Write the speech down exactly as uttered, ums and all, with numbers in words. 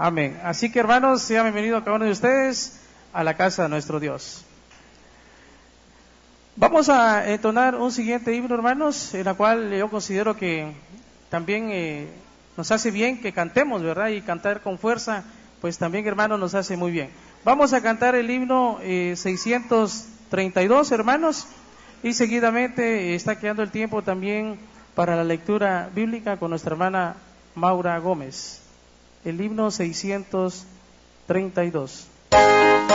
Amén. Así que, hermanos, sean bienvenidos cada uno de ustedes a la casa de nuestro Dios. Vamos a entonar un siguiente himno, hermanos, en la cual yo considero que también eh, nos hace bien que cantemos, ¿verdad? Y cantar con fuerza, pues también, hermanos, nos hace muy bien. Vamos a cantar el himno eh, seiscientos treinta y dos, hermanos, y seguidamente eh, está quedando el tiempo también para la lectura bíblica con nuestra hermana Maura Gómez. El himno seiscientos treinta y dos.